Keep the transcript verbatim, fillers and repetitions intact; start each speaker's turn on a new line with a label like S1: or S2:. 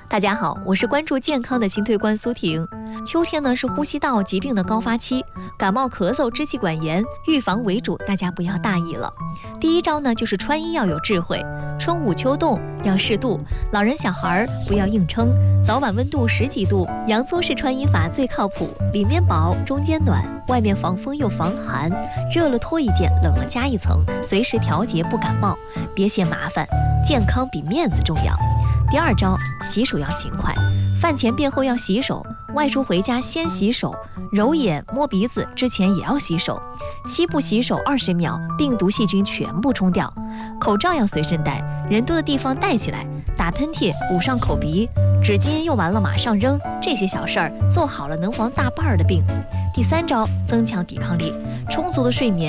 S1: 大家好，我是关注健康的新推官苏婷。秋天呢是呼吸道疾病的高发期，感冒、咳嗽、支气管炎，预防为主，大家不要大意了。第一招呢就是穿衣要有智慧，春捂秋冻要适度，老人小孩不要硬撑，早晚温度十几度，洋葱式穿衣法最靠谱，里面薄，中间暖，外面防风又防寒，热了脱一件，冷了加一层，随时调节不感冒，别嫌麻烦，健康比面子重要。第二招，洗手要勤快，饭前便后要洗手，外出回家先洗手，揉眼摸鼻子之前也要洗手，七步洗手二十秒，病毒细菌全部冲掉。口罩要随身带，人多的地方戴起来，打喷嚏捂上口鼻，纸巾用完了马上扔，这些小事儿做好了能防大半的病。第三招，增强抵抗力，充足的睡眠